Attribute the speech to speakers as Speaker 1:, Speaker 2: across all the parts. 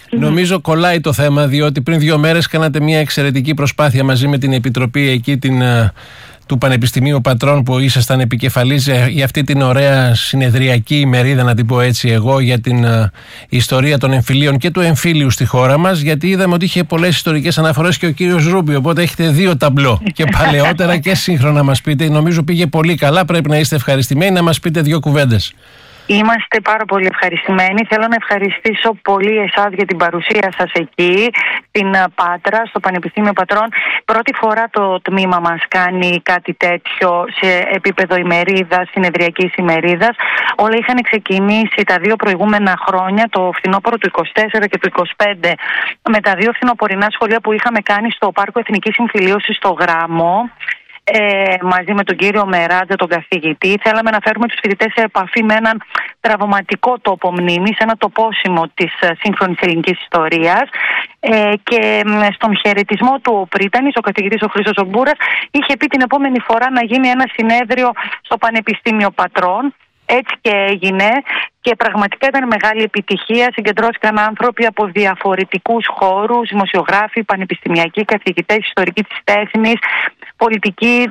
Speaker 1: Νομίζω κολλάει το θέμα, διότι πριν 2 μέρες κάνατε μια εξαιρετική προσπάθεια μαζί με την Επιτροπή εκεί του Πανεπιστημίου Πατρών, που ήσασταν επικεφαλής για αυτή την ωραία συνεδριακή ημερίδα, να την πω έτσι εγώ, για την ιστορία των εμφυλίων και του εμφύλιου στη χώρα μας, γιατί είδαμε ότι είχε πολλές ιστορικές αναφορές και ο κύριος Ρούμπι, οπότε έχετε 2 ταμπλό, και παλαιότερα και σύγχρονα να μας πείτε. Νομίζω πήγε πολύ καλά, πρέπει να είστε ευχαριστημένοι, να μας πείτε 2 κουβέντες.
Speaker 2: Είμαστε πάρα πολύ ευχαριστημένοι. Θέλω να ευχαριστήσω πολύ εσάς για την παρουσία σας εκεί, στην Πάτρα, στο Πανεπιστήμιο Πατρών. Πρώτη φορά το τμήμα μας κάνει κάτι τέτοιο σε επίπεδο ημερίδας, συνεδριακής ημερίδας. Όλα είχαν ξεκινήσει τα 2 προηγούμενα χρόνια, το φθινόπωρο του 24 και του 25, με τα 2 φθινοπορεινά σχολεία που είχαμε κάνει στο Πάρκο Εθνικής Συμφιλίωσης στο Γράμμο. Μαζί με τον κύριο Μεράτζα, τον καθηγητή, θέλαμε να φέρουμε τους φοιτητές σε επαφή με έναν τραυματικό τόπο μνήμης, ένα τοπόσιμο της σύγχρονης ελληνικής ιστορίας, και στον χαιρετισμό του ο πρίτανης, ο καθηγητής ο Χρήστος ο Μπούρας, είχε πει την επόμενη φορά να γίνει ένα συνέδριο στο Πανεπιστήμιο Πατρών. Έτσι και έγινε, και πραγματικά ήταν μεγάλη επιτυχία. Συγκεντρώθηκαν άνθρωποι από διαφορετικούς χώρους, δημοσιογράφοι, πανεπιστημιακοί, καθηγητές, ιστορικοί της τέχνης, πολιτικοί,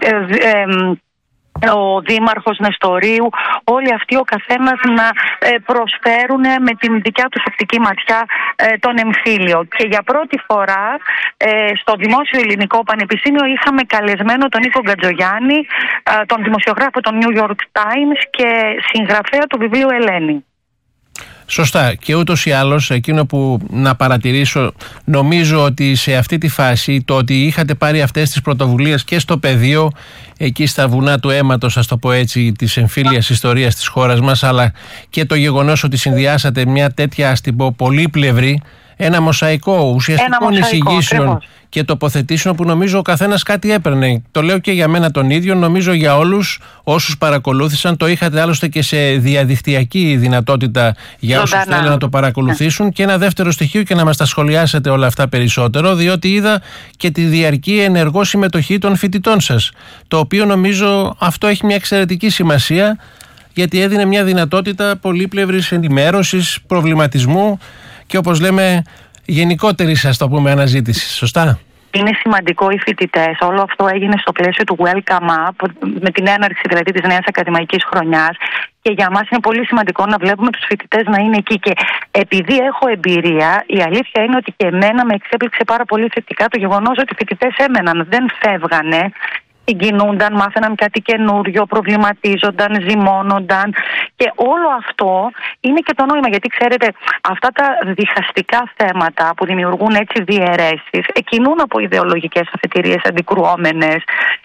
Speaker 2: ο Δήμαρχος Νεστορίου, όλοι αυτοί ο καθένας να προσφέρουν με την δικιά τους οπτική ματιά τον εμφύλιο. Και για πρώτη φορά στο Δημόσιο Ελληνικό Πανεπιστήμιο είχαμε καλεσμένο τον Νίκο Γκατζογιάννη, τον δημοσιογράφο των New York Times και συγγραφέα του βιβλίου Ελένη.
Speaker 1: Σωστά, και ούτως ή άλλως εκείνο που να παρατηρήσω, νομίζω ότι σε αυτή τη φάση το ότι είχατε πάρει αυτές τις πρωτοβουλίες και στο πεδίο, εκεί στα βουνά του αίματος, ας το πω έτσι, της εμφύλιας ιστορίας της χώρας μας, αλλά και το γεγονός ότι συνδυάσατε μια τέτοια, ας την πω, πολύπλευρη, ένα μοσαϊκό ουσιαστικών εισηγήσεων και τοποθετήσεων, που νομίζω ο καθένας κάτι έπαιρνε. Το λέω και για μένα τον ίδιο, νομίζω για όλους όσους παρακολούθησαν. Το είχατε άλλωστε και σε διαδικτυακή δυνατότητα για όσους θέλουν να το παρακολουθήσουν. Και ένα δεύτερο στοιχείο, και να μας τα σχολιάσετε όλα αυτά περισσότερο, διότι είδα και τη διαρκή ενεργό συμμετοχή των φοιτητών σας, το οποίο νομίζω αυτό έχει μια εξαιρετική σημασία, γιατί έδινε μια δυνατότητα πολύπλευρης ενημέρωσης, προβληματισμού και, όπως λέμε, γενικότερη, ας το πούμε, αναζήτηση. Σωστά.
Speaker 2: Είναι σημαντικό οι φοιτητές. Όλο αυτό έγινε στο πλαίσιο του Welcome Up, με την έναρξη δηλαδή της νέας ακαδημαϊκής χρονιάς. Και για μας είναι πολύ σημαντικό να βλέπουμε τους φοιτητές να είναι εκεί. Και επειδή έχω εμπειρία, η αλήθεια είναι ότι και εμένα με εξέπληξε πάρα πολύ θετικά το γεγονός ότι οι φοιτητές έμεναν, δεν φεύγανε. Συγκινούνταν, μάθαιναν κάτι καινούριο, προβληματίζονταν, ζυμώνονταν, και όλο αυτό είναι και το νόημα, γιατί ξέρετε, αυτά τα διχαστικά θέματα που δημιουργούν έτσι διαιρέσεις εκκινούν από ιδεολογικές αφετηρίες αντικρουόμενες.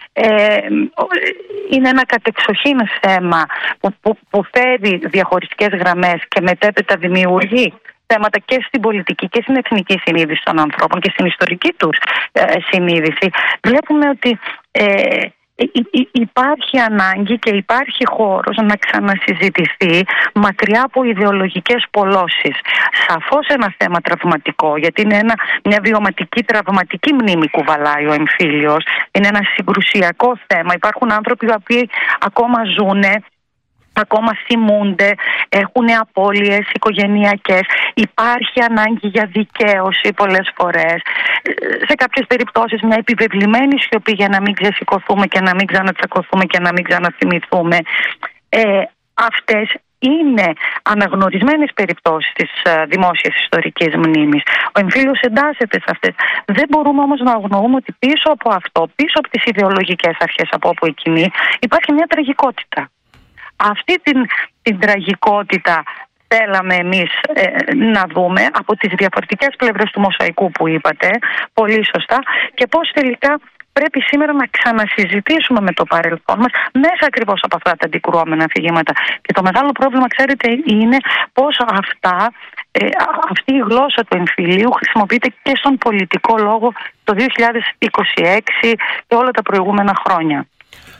Speaker 2: Είναι ένα κατεξοχήν θέμα που φέρει διαχωριστικές γραμμές και μετέπειτα δημιουργεί θέματα και στην πολιτική και στην εθνική συνείδηση των ανθρώπων και στην ιστορική τους συνείδηση. Βλέπουμε ότι υπάρχει ανάγκη και υπάρχει χώρος να ξανασυζητηθεί μακριά από ιδεολογικές πολλώσεις. Σαφώς ένα θέμα τραυματικό, γιατί είναι μια βιωματική τραυματική μνήμη κουβαλάει ο εμφύλιος. Είναι ένα συγκρουσιακό θέμα. Υπάρχουν άνθρωποι οι οποίοι ακόμα ζουνε, ακόμα θυμούνται, έχουν απώλειες οικογενειακές. Υπάρχει ανάγκη για δικαίωση πολλές φορές. Σε κάποιες περιπτώσεις μια επιβεβλημένη σιωπή για να μην ξεσηκωθούμε και να μην ξανατσακωθούμε και να μην ξαναθυμηθούμε. Αυτές είναι αναγνωρισμένες περιπτώσεις της δημόσιας ιστορικής μνήμης. Ο εμφύλιος εντάσσεται σε αυτές. Δεν μπορούμε όμως να αγνοούμε ότι πίσω από αυτό, πίσω από τις ιδεολογικές αρχές από όπου εκκινεί, υπάρχει μια τραγικότητα. Αυτή την τραγικότητα θέλαμε εμείς να δούμε από τις διαφορετικές πλευρές του μοσαϊκού που είπατε, πολύ σωστά, και πώς τελικά πρέπει σήμερα να ξανασυζητήσουμε με το παρελθόν μας μέσα ακριβώς από αυτά τα αντικρουόμενα αφηγήματα. Και το μεγάλο πρόβλημα, ξέρετε, είναι πώς αυτή η γλώσσα του εμφυλίου χρησιμοποιείται και στον πολιτικό λόγο το 2026 και όλα τα προηγούμενα χρόνια.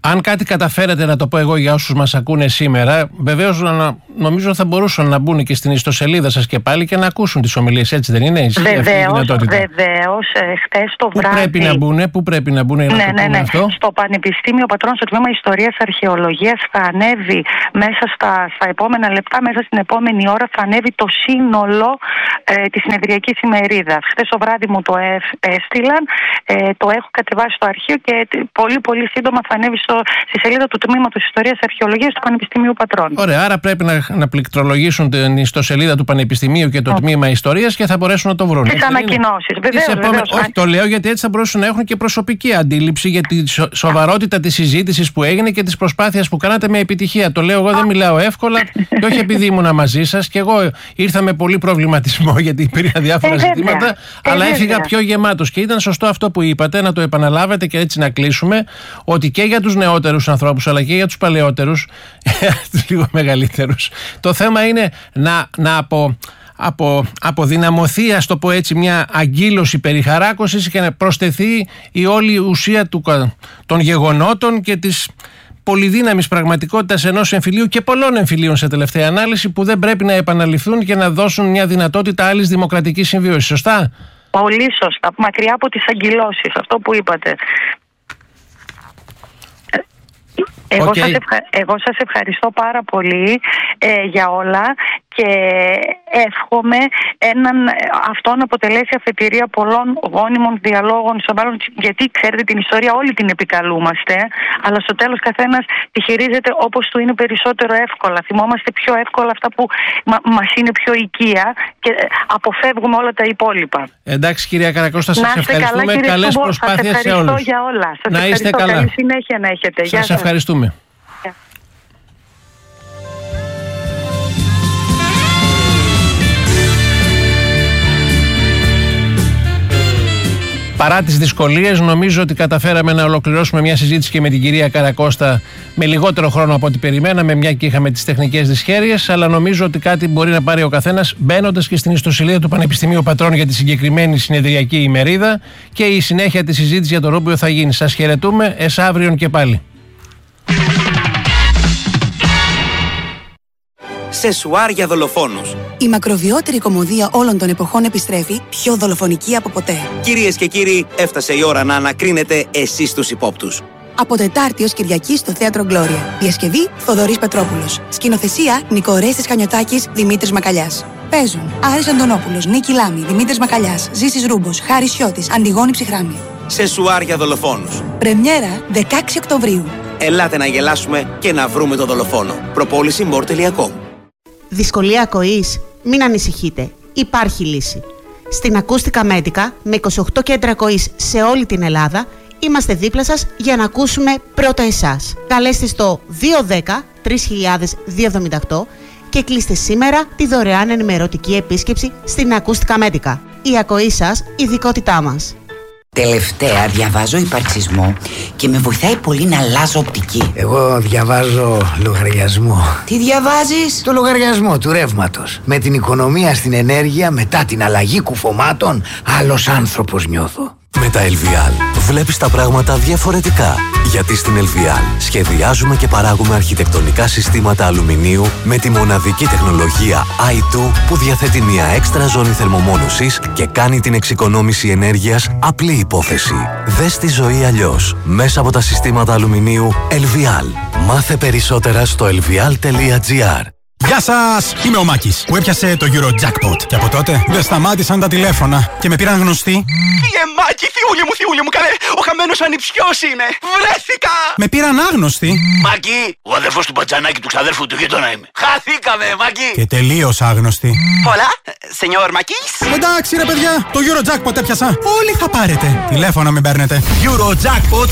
Speaker 1: Αν κάτι καταφέρετε, να το πω εγώ για όσους μας ακούνε σήμερα, βεβαίως νομίζω θα μπορούσαν να μπουν και στην ιστοσελίδα σας και πάλι και να ακούσουν τις ομιλίες, έτσι δεν είναι?
Speaker 2: Βεβαίως, χτες το βράδυ.
Speaker 1: Πού πρέπει να μπουν για να το πούμε αυτό?
Speaker 2: Στο Πανεπιστήμιο Πατρών, στο τμήμα Ιστορίας Αρχαιολογίας, θα ανέβει μέσα στα επόμενα λεπτά, μέσα στην επόμενη ώρα, θα ανέβει το σύνολο της συνεδριακής ημερίδας. Χτες το βράδυ μου το έστειλαν, το έχω κατεβάσει στο αρχείο και πολύ πολύ σύντομα θα ανέβει στη σελίδα του Τμήματος Ιστορίας Αρχαιολογίας του Πανεπιστημίου Πατρών.
Speaker 1: Ωραία, άρα πρέπει να πληκτρολογήσουν την ιστοσελίδα του Πανεπιστημίου και το Τμήμα Ιστορίας και θα μπορέσουν να το βρουν.
Speaker 2: Τις ανακοινώσεις, βεβαίως.
Speaker 1: Όχι, το λέω γιατί έτσι θα μπορούσαν να έχουν και προσωπική αντίληψη για τη σοβαρότητα της συζήτησης που έγινε και της προσπάθειας που κάνατε με επιτυχία. Το λέω εγώ, δεν μιλάω εύκολα και όχι επειδή ήμουνα μαζί σας. Και εγώ ήρθα με πολύ προβληματισμό γιατί υπήρχαν διάφορα ζητήματα, αλλά έφυγα πιο γεμάτος. Και ήταν σωστό αυτό που είπατε, να το επαναλάβετε και έτσι να κλείσουμε, ότι και για τους νεότερους ανθρώπους αλλά και για τους παλαιότερους, τους λίγο μεγαλύτερους, το θέμα είναι να αποδυναμωθεί, ας το πω έτσι, μια αγκύλωση περιχαράκωσης και να προσθεθεί η όλη ουσία των γεγονότων και της πολυδύναμης πραγματικότητας ενός εμφυλίου και πολλών εμφυλίων σε τελευταία ανάλυση, που δεν πρέπει να επαναληφθούν και να δώσουν μια δυνατότητα άλλης δημοκρατικής συμβίωσης. Σωστά?
Speaker 2: Πολύ σωστά. Μακριά από τις αγκυλώσεις, αυτό που είπατε. Εγώ σας ευχαριστώ πάρα πολύ για όλα και εύχομαι αυτό να αποτελέσει αφετηρία πολλών γόνιμων διαλόγων στο μέλλον, γιατί ξέρετε την ιστορία όλη την επικαλούμαστε, αλλά στο τέλος καθένας τη χειρίζεται όπως του είναι περισσότερο εύκολα. Θυμόμαστε πιο εύκολα αυτά που μας είναι πιο οικεία και αποφεύγουμε όλα τα υπόλοιπα.
Speaker 1: Εντάξει κυρία Καρακώστα, σας ευχαριστούμε. Καλές προσπάθειες σε όλους.
Speaker 2: Σας ευχαριστώ για όλα.
Speaker 1: Να είστε καλά.
Speaker 2: Καλή συνέχεια να έχετε.
Speaker 1: Σας ευχαριστούμε. Παρά τις δυσκολίες, νομίζω ότι καταφέραμε να ολοκληρώσουμε μια συζήτηση και με την κυρία Καρακώστα με λιγότερο χρόνο από ό,τι περιμέναμε, μια και είχαμε τις τεχνικές δυσχέρειες, αλλά νομίζω ότι κάτι μπορεί να πάρει ο καθένας μπαίνοντας και στην ιστοσελίδα του Πανεπιστημίου Πατρών για τη συγκεκριμένη συνεδριακή ημερίδα, και η συνέχεια της συζήτησης για το Ρούμπιο θα γίνει. Σας χαιρετούμε, αύριον και πάλι.
Speaker 3: Σεσουάρ για δολοφόνους.
Speaker 4: Η μακροβιότερη κωμωδία όλων των εποχών επιστρέφει, πιο δολοφονική από ποτέ.
Speaker 3: Κυρίες και κύριοι, έφτασε η ώρα να ανακρίνετε εσείς τους υπόπτους.
Speaker 4: Από Τετάρτη ως Κυριακή στο Θέατρο Γκλώρια. Διασκευή Θοδωρής Πετρόπουλος. Σκηνοθεσία Νικορέστης Χανιωτάκης, Δημήτρης Μακαλιάς. Παίζουν Άρης Αντωνόπουλος, Νίκη Λάμη, Δημήτρης Μακαλιάς, Ζήσης Ρούμπος, Χάρης Σιώτης, Αντιγόνη Ψυχράμη.
Speaker 3: Σεσουάρ για δολοφόνους.
Speaker 4: Πρεμιέρα 16 Οκτωβρίου.
Speaker 3: Ελάτε να γελάσουμε και να βρούμε τον δολοφόνο. Προπόληση more.com.
Speaker 5: Δυσκολία ακοής? Μην ανησυχείτε. Υπάρχει λύση. Στην Ακούστικα Μέτικα, με 28 κέντρα ακοής σε όλη την Ελλάδα, είμαστε δίπλα σας για να ακούσουμε πρώτα εσάς. Καλέστε στο 210-3278 και κλείστε σήμερα τη δωρεάν ενημερωτική επίσκεψη στην Ακούστικα Μέτικα. Η ακοή σας, ειδικότητά μας.
Speaker 6: Τελευταία διαβάζω υπαρξισμό και με βοηθάει πολύ να αλλάζω οπτική.
Speaker 7: Εγώ διαβάζω λογαριασμό.
Speaker 6: Τι διαβάζεις?
Speaker 7: Το λογαριασμό του ρεύματος. Με την οικονομία στην ενέργεια, μετά την αλλαγή κουφωμάτων, άλλος άνθρωπος νιώθω.
Speaker 8: Με τα LVL βλέπεις τα πράγματα διαφορετικά. Γιατί στην LVL σχεδιάζουμε και παράγουμε αρχιτεκτονικά συστήματα αλουμινίου με τη μοναδική τεχνολογία i2 που διαθέτει μια έξτρα ζώνη θερμομόνωσης και κάνει την εξοικονόμηση ενέργειας απλή υπόθεση. Δες τη ζωή αλλιώς μέσα από τα συστήματα αλουμινίου LVL. Μάθε περισσότερα στο lvl.gr.
Speaker 9: Γεια σας! Είμαι ο Μάκης που έπιασε το Eurojackpot και από τότε δεν σταμάτησαν τα τηλέφωνα και με πήραν γνωστοί.
Speaker 10: Μάκη, θειούλη μου, καλέ! Ο χαμένος ανιψιός είναι! Βρέθηκα!
Speaker 9: Με πήραν άγνωστοι.
Speaker 10: Μάκη, ο αδερφός του μπατζανάκι του ξαδέρφου του γείτονα είμαι. Χαθήκαμε, Μάκη!
Speaker 9: Και τελείως άγνωστοι.
Speaker 10: Hola, señor Μάκης.
Speaker 9: Εντάξει ρε παιδιά, το Eurojackpot έπιασα. Όλοι θα πάρετε. Τηλέφωνα μην παίρνετε.
Speaker 11: Eurojackpot